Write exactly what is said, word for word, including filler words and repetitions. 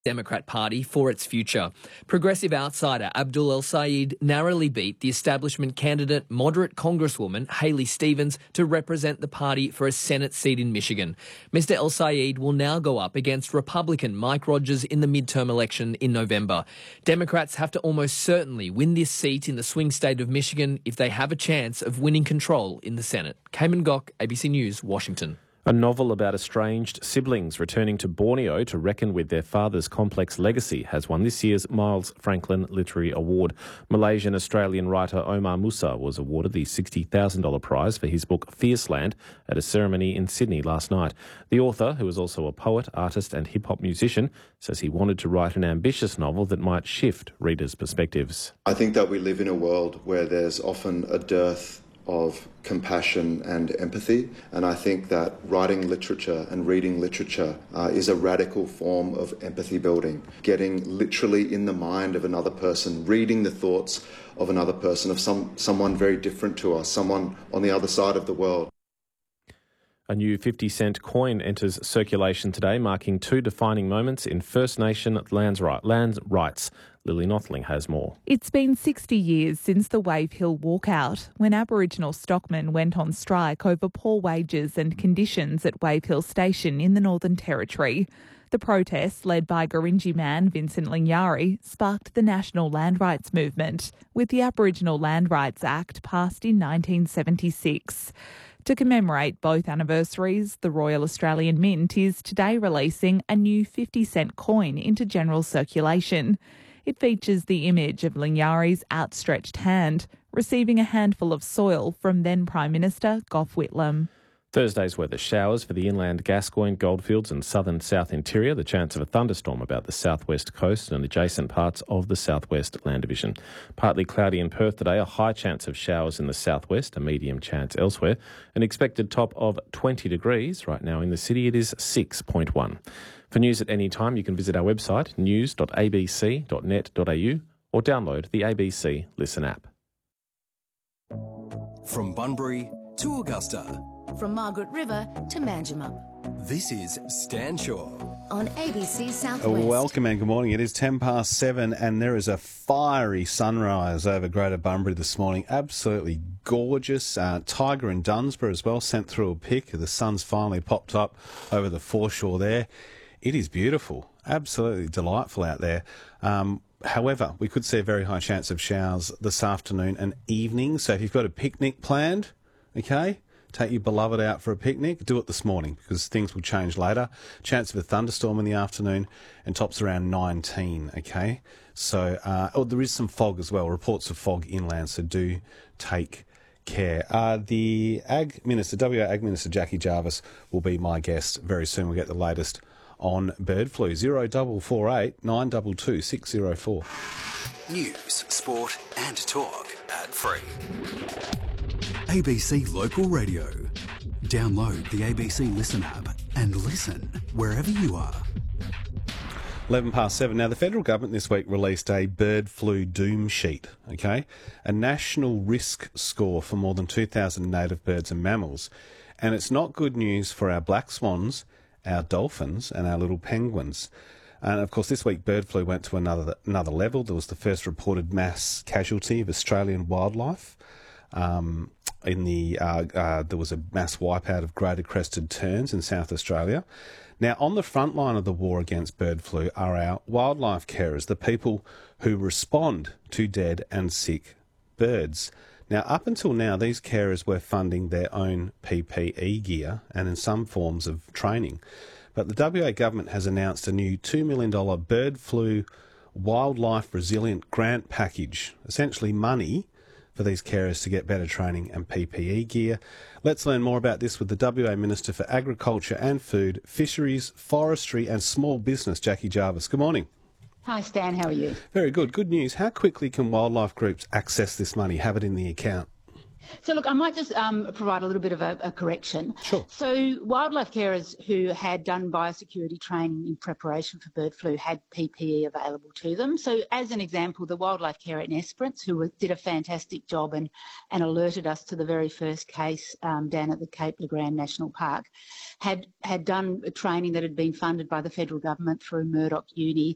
Democrat Party for its future. Progressive outsider Abdul El-Sayed narrowly beat the establishment candidate, moderate Congresswoman Haley Stevens, to represent the party for a Senate seat in Michigan. Mister El-Sayed will now go up against Republican Mike Rogers in the midterm election in November. Democrats have to almost certainly win this seat in the swing state of Michigan if they have a chance of winning control in the Senate. Cayman Gok, A B C News, Washington. A novel about estranged siblings returning to Borneo to reckon with their father's complex legacy has won this year's Miles Franklin Literary Award. Malaysian-Australian writer Omar Musa was awarded the sixty thousand dollars prize for his book Fierceland at a ceremony in Sydney last night. The author, who is also a poet, artist and hip-hop musician, says he wanted to write an ambitious novel that might shift readers' perspectives. I think that we live in a world where there's often a dearth of compassion and empathy, and I think that writing literature and reading literature uh, is a radical form of empathy building, getting literally in the mind of another person, reading the thoughts of another person, of some someone very different to us, someone on the other side of the world. A new fifty cent coin enters circulation today, marking two defining moments in First Nation lands rights. Lily Nothling has more. It's been sixty years since the Wave Hill walkout, when Aboriginal stockmen went on strike over poor wages and conditions at Wave Hill Station in the Northern Territory. The protest, led by Gurindji man Vincent Lingyari, sparked the national land rights movement, with the Aboriginal Land Rights Act passed in nineteen seventy-six. To commemorate both anniversaries, the Royal Australian Mint is today releasing a new fifty cent coin into general circulation. It features the image of Lingyari's outstretched hand, receiving a handful of soil from then Prime Minister Gough Whitlam. Thursday's weather: showers for the inland Gascoyne, Goldfields and southern south interior. The chance of a thunderstorm about the southwest coast and adjacent parts of the southwest land division. Partly cloudy in Perth today, a high chance of showers in the southwest, a medium chance elsewhere. An expected top of twenty degrees. Right now in the city it is six point one. For news at any time, you can visit our website news dot a b c dot net dot a u or download the A B C Listen app. From Bunbury to Augusta. From Margaret River to Manjimup. This is Stan Shaw on A B C Southwest. Welcome and good morning. It is ten past seven and there is a fiery sunrise over Greater Bunbury this morning. Absolutely gorgeous. Uh, Tiger and Dunsborough as well sent through a pic. The sun's finally popped up over the foreshore there. It is beautiful. Absolutely delightful out there. Um, however, we could see a very high chance of showers this afternoon and evening. So if you've got a picnic planned, okay, take your beloved out for a picnic, do it this morning because things will change later. Chance of a thunderstorm in the afternoon and tops around nineteen, okay? So, uh, oh, there is some fog as well, reports of fog inland, so do take care. Uh, the Ag Minister, W A Ag Minister Jackie Jarvis will be my guest very soon. We'll get the latest on bird flu. zero double four eight nine two two six zero four. News, sport and talk ad free. A B C Local Radio. Download the A B C Listen app and listen wherever you are. eleven past seven. Now, the federal government this week released a bird flu doom sheet, okay? A national risk score for more than two thousand native birds and mammals. And it's not good news for our black swans, our dolphins and our little penguins. And, of course, this week bird flu went to another another level. There was the first reported mass casualty of Australian wildlife. Um, in the uh, uh, there was a mass wipeout of greater crested terns in South Australia. Now, on the front line of the war against bird flu are our wildlife carers, the people who respond to dead and sick birds. Now, up until now, these carers were funding their own P P E gear and in some forms of training. But the W A government has announced a new two million dollars bird flu wildlife resilient grant package, essentially money for these carers to get better training and P P E gear. Let's learn more about this with the W A Minister for Agriculture and Food, Fisheries, Forestry and Small Business, Jackie Jarvis. Good morning. Hi Stan, how are you? Very good. Good news. How quickly can wildlife groups access this money, have it in the account? So look, I might just um, provide a little bit of a, a correction. Sure. So wildlife carers who had done biosecurity training in preparation for bird flu had P P E available to them. So as an example, the wildlife carer in Esperance, who did a fantastic job and, and alerted us to the very first case um, down at the Cape Legrand National Park, had, had done a training that had been funded by the federal government through Murdoch Uni